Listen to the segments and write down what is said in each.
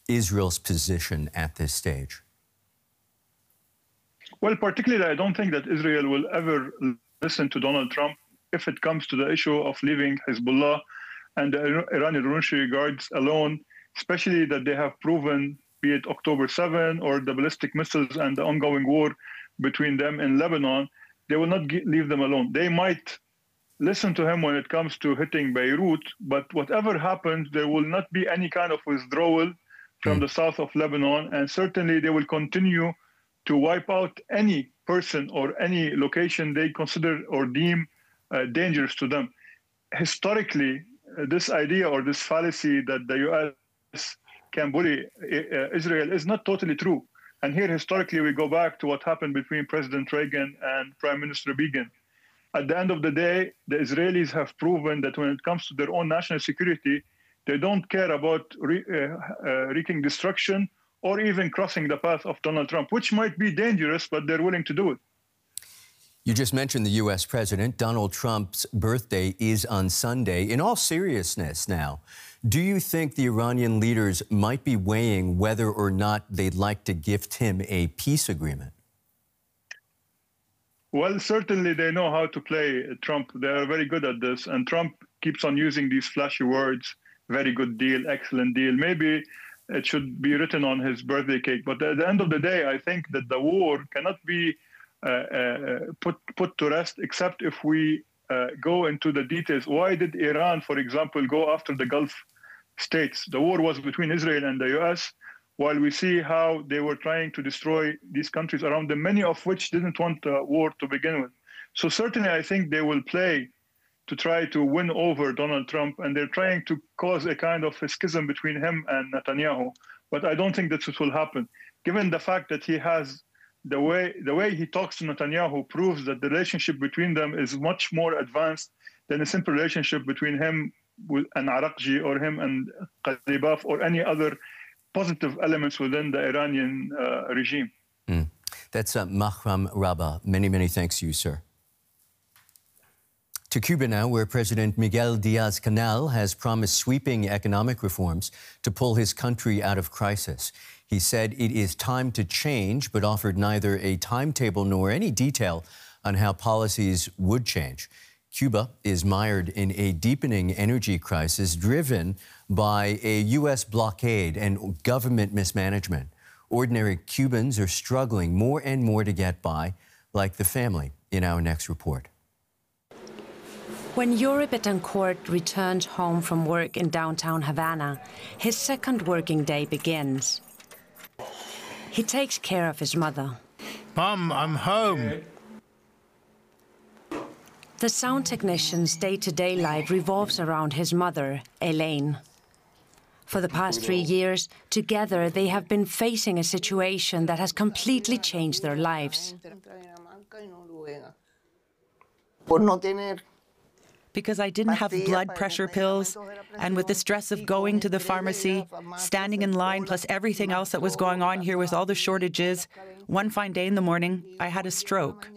Israel's position at this stage? Well, particularly, I don't think that Israel will ever listen to Donald Trump if it comes to the issue of leaving Hezbollah and the Iranian Revolutionary Guards alone, especially that they have proven, be it October 7 or the ballistic missiles and the ongoing war between them in Lebanon, they will not leave them alone. They might listen to him when it comes to hitting Beirut, but whatever happens, there will not be any kind of withdrawal from the south of Lebanon, and certainly they will continue to wipe out any person or any location they consider or deem dangerous to them. Historically, this idea or this fallacy that the U.S. can bully Israel is not totally true. And here, historically, we go back to what happened between President Reagan and Prime Minister Begin. At the end of the day, the Israelis have proven that when it comes to their own national security, they don't care about wreaking destruction or even crossing the path of Donald Trump, which might be dangerous, but they're willing to do it. You just mentioned the U.S. president. Donald Trump's birthday is on Sunday. In all seriousness now, do you think the Iranian leaders might be weighing whether or not they'd like to gift him a peace agreement? Well, certainly they know how to play Trump. They are very good at this. And Trump keeps on using these flashy words, very good deal, excellent deal. Maybe it should be written on his birthday cake. But at the end of the day, I think that the war cannot be put to rest except if we go into the details. Why did Iran, for example, go after the Gulf states? The war was between Israel and the U.S., while we see how they were trying to destroy these countries around them, many of which didn't want a war to begin with. So certainly I think they will play to try to win over Donald Trump, and they're trying to cause a kind of a schism between him and Netanyahu. But I don't think that this will happen, given the fact that he has the way he talks to Netanyahu proves that the relationship between them is much more advanced than a simple relationship between him and Arakji or him and Qalibaf or any other positive elements within the Iranian regime. That's Mahram Rabah. Many, many thanks to you, sir. To Cuba now, where President Miguel Diaz-Canel has promised sweeping economic reforms to pull his country out of crisis. He said it is time to change, but offered neither a timetable nor any detail on how policies would change. Cuba is mired in a deepening energy crisis driven by a U.S. blockade and government mismanagement. Ordinary Cubans are struggling more and more to get by, like the family in our next report. When Yuri Betancourt returns home from work in downtown Havana, his second working day begins. He takes care of his mother. Mom, I'm home. The sound technician's day-to-day life revolves around his mother, Elaine. For the past 3 years, together they have been facing a situation that has completely changed their lives. Because I didn't have blood pressure pills, and with the stress of going to the pharmacy, standing in line, plus everything else that was going on here with all the shortages, one fine day in the morning, I had a stroke.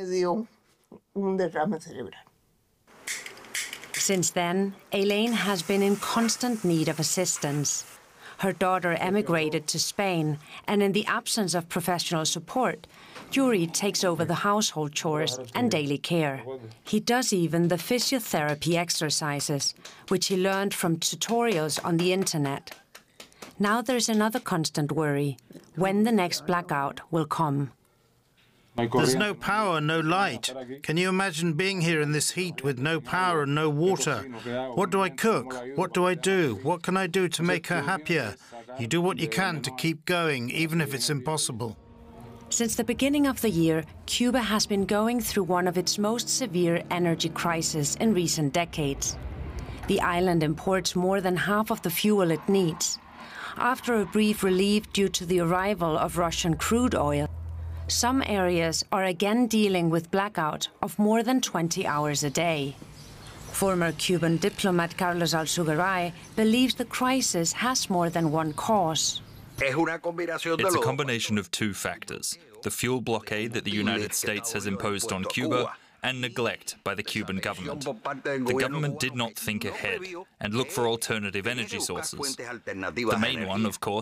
Since then, Elaine has been in constant need of assistance. Her daughter emigrated to Spain, and in the absence of professional support, Yuri takes over the household chores and daily care. He does even the physiotherapy exercises, which he learned from tutorials on the internet. Now there's another constant worry, when the next blackout will come. There's no power, no light. Can you imagine being here in this heat with no power and no water? What do I cook? What do I do? What can I do to make her happier? You do what you can to keep going, even if it's impossible. Since the beginning of the year, Cuba has been going through one of its most severe energy crises in recent decades. The island imports more than half of the fuel it needs. After a brief relief due to the arrival of Russian crude oil, some areas are again dealing with blackout of more than 20 hours a day. Former Cuban diplomat Carlos Alzugaray believes the crisis has more than one cause. It's a combination of two factors: the fuel blockade that the United States has imposed on Cuba and neglect by the Cuban government. The government did not think ahead and look for alternative energy sources. The main one, of course,